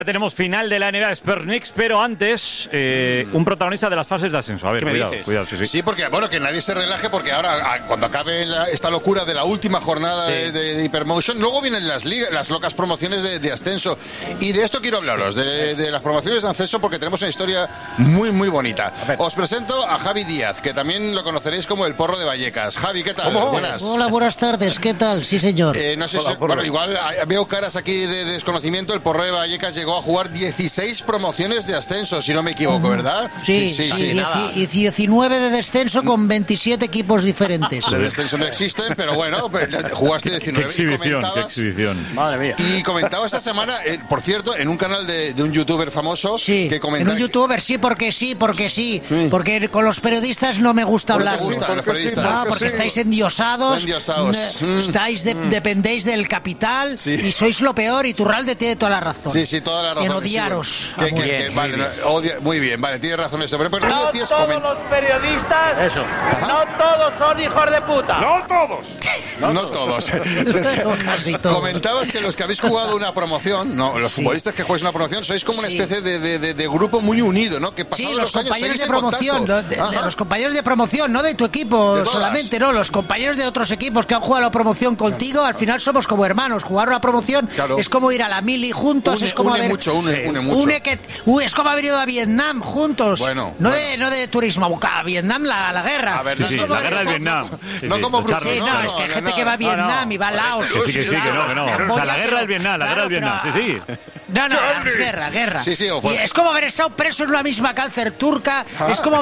Tenemos final de la NBA Spurs Knicks, pero antes un protagonista de las fases de ascenso. A ver, cuidado, sí. Sí, porque bueno, que nadie se relaje, porque ahora cuando acabe esta locura de la última jornada de Hypermotion, luego vienen las locas promociones de ascenso. Y de esto quiero hablaros, de las promociones de ascenso, porque tenemos una historia muy, muy bonita. Os presento a Javi Díaz, que también lo conoceréis como el Porro de Vallecas. Javi, ¿qué tal? Buenas. Hola, buenas tardes, ¿qué tal? Sí, señor. No sé si, bueno, igual veo caras aquí de desconocimiento. El Porro de Vallecas llegó a jugar 16 promociones de ascenso, si no me equivoco, ¿verdad? Sí. Y 19 de descenso con 27 equipos diferentes. De descenso no existen, pero bueno, pues, jugaste 19. Qué exhibición. Madre mía. Y comentaba esta semana, por cierto, en un canal de un youtuber famoso, que comentaba... En un youtuber, porque porque con los periodistas no me gusta hablar. ¿No te gustan los periodistas? Porque estáis endiosados. Dependéis del capital y sois lo peor, y Turralde tiene toda la razón. Sí, toda la razón. En odiaros. Muy bien, tiene razón eso. Pero no decías, todos los periodistas, no todos son hijos de puta. No todos. Casi todos. Comentabas que los que habéis jugado una promoción, los futbolistas que jugáis una promoción, sois como una especie de grupo muy unido, ¿no? Que pasados los años compañeros de promoción, los compañeros de promoción, no de tu equipo solamente, no, los compañeros de otros equipos que han jugado la promoción contigo, al final somos como hermanos. Jugar una promoción es como ir a la mili juntos, es como une mucho. Es como haber ido a Vietnam juntos. Bueno, no de turismo, a Vietnam la guerra. A ver, la guerra del Vietnam. No como Bruce. Es que hay gente que va a Vietnam y va a Laos. Que no. O sea, la guerra del Vietnam, sí. No, es guerra. Sí, y es como haber estado preso en una misma cárcel turca, es como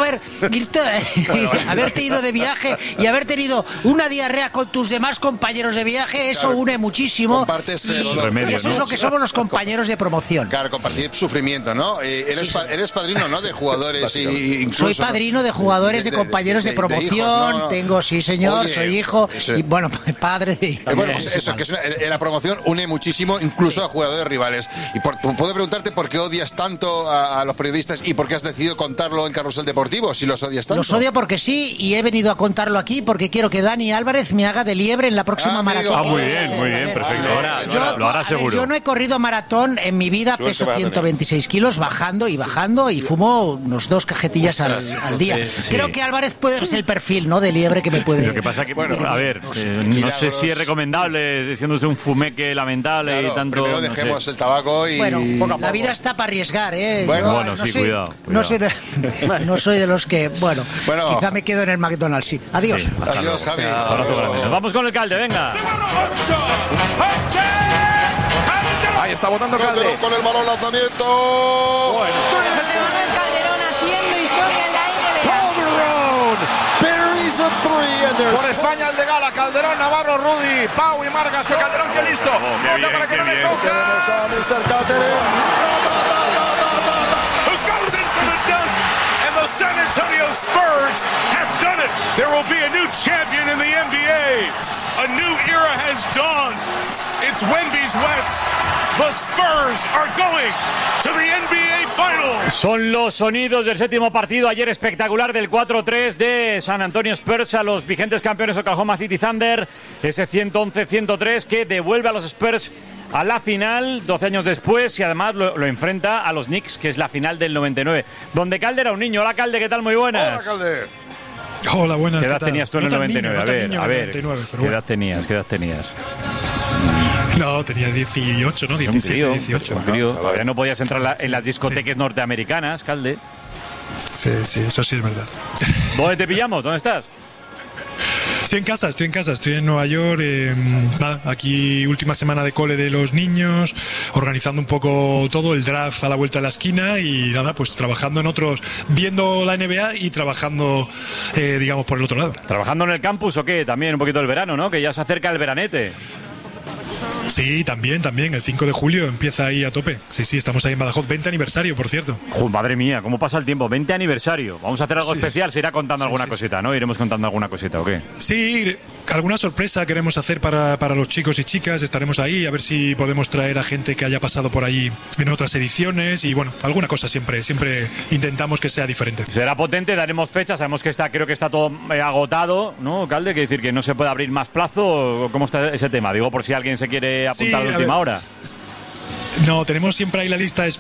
haberte ido de viaje y haber tenido una diarrea con tus demás compañeros de viaje, eso une muchísimo. Y eso es lo que somos los compañeros de promoción. Claro, compartir sufrimiento, ¿no? Eres padrino, ¿no? De jugadores y incluso... Soy padrino de jugadores, de compañeros de promoción, hijos, ¿no? Tengo, sí señor, soy hijo y bueno, padre de... Bueno, pues eso, que la promoción une muchísimo incluso a jugadores rivales. Y puedo preguntarte por qué odias tanto a los periodistas y por qué has decidido contarlo en Carrusel Deportivo, si los odias tanto. Los odio porque sí, y he venido a contarlo aquí porque quiero que Dani Álvarez me haga de liebre en la próxima maratón. Muy bien, perfecto. Lo hará seguro. Yo no he corrido maratón en mi vida, peso 126 kilos, bajando y fumo unos 2 cajetillas al día. Creo que Álvarez puede ser el perfil, ¿no?, de liebre que me puede... Lo que pasa que, a ver, no sé si es recomendable, siéndose un fumeque lamentable y tanto... Primero dejemos el tabaco y... Bueno, la vida está para arriesgar, ¿eh? Bueno, cuidado. No soy de los que... Bueno, quizá me quedo en el McDonald's, sí. Adiós. Adiós, Javi. Nos vamos con el Calde, venga. Ahí está botando Calde. Con el balón, lanzamiento. José Manuel Calderón haciendo historia en la NBA. Por España el de Gala, Calderón, Navarro, Rudy, Pau y Margas. Calderón, que listo. Bota para que no le coja. Tenemos a Mr. Calderón. Who goes in for the dunk. And the San Antonio Spurs have done it. There will be a new champion in the NBA. A new era has dawned. It's Wemby's West. The Spurs are going to the NBA Finals. Son los sonidos del séptimo partido ayer espectacular del 4-3 de San Antonio Spurs a los vigentes campeones Oklahoma City Thunder. Ese 111-103 que devuelve a los Spurs a la final 12 años después y además lo enfrenta a los Knicks, que es la final del 99, donde Calde era un niño. Hola, Calde, ¿qué tal? Muy buenas. Hola, Calde. Hola, buenas. ¿Qué edad tenías tú en el 99? A ver, ¿qué edad tenías? No, tenía 18, ¿no? 17, 18. Todavía no podías entrar en las discotecas norteamericanas, Calde. Sí, eso sí es verdad. ¿Dónde te pillamos? ¿Dónde estás? Estoy en casa, estoy en Nueva York, aquí última semana de cole de los niños, organizando un poco todo, el draft a la vuelta de la esquina y nada, pues trabajando en otros, viendo la NBA y trabajando, digamos, por el otro lado. ¿Trabajando en el campus o qué? También un poquito el verano, ¿no? Que ya se acerca el veranete. Sí, también, el 5 de julio empieza ahí a tope. Sí, estamos ahí en Badajoz, 20 aniversario, por cierto. Madre mía, cómo pasa el tiempo, 20 aniversario. Vamos a hacer algo especial, se irá contando alguna cosita, ¿no? Iremos contando alguna cosita, ¿o qué? Sí, alguna sorpresa queremos hacer para los chicos y chicas, estaremos ahí, a ver si podemos traer a gente que haya pasado por ahí en otras ediciones y bueno, alguna cosa siempre intentamos que sea diferente. Será potente, daremos fecha, sabemos que creo que está todo agotado, ¿no, Calde? Quiere decir que no se puede abrir más plazo, ¿cómo está ese tema? Digo, por si alguien se quiere apuntar a la última hora. No, tenemos siempre ahí la lista de